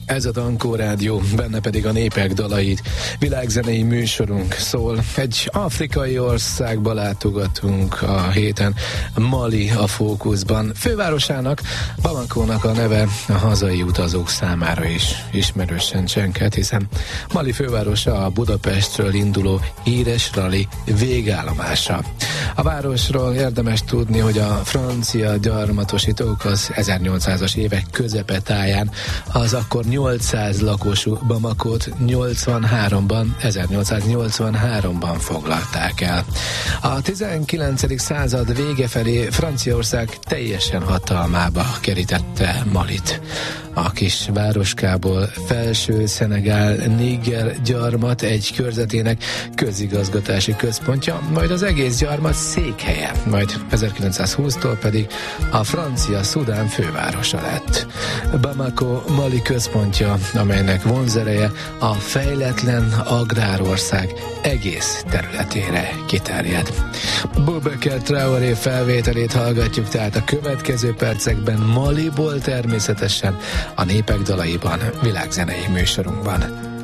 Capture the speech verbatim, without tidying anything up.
Ez a Dankó Rádió, benne pedig a népek dalait. Világzenei műsorunk szól. Egy afrikai országba látogatunk a héten. Mali a fókuszban. Fővárosának, Bamakónak a neve a hazai utazók számára is ismerősen csenket, hiszen Mali fővárosa a Budapestről induló híres rali végállomása. A városról érdemes tudni, hogy a francia gyarmatosítók az ezernyolcszázas évek közepetáján az akkor nyolcszáz lakosú Bamakót nyolcvanháromban, ezernyolcszáznyolcvanháromban foglalták el. A tizenkilencedik század vége felé Franciaország teljesen hatalmába kerítette Malit. A kis városkából Felső Szenegál Niger gyarmat egy körzetének közigazgatási központja, majd az egész gyarmat székhelye, majd ezerkilencszázhúsztól pedig a francia Szudán fővárosa lett. Bamako Mali központja, amelynek vonzereje a fejletlen agrárország egész területére kiterjed. Boubacar Traoré felvételét hallgatjuk tehát a következő percekben Maliból, természetesen a népek dalaiban, világzenei műsorunkban.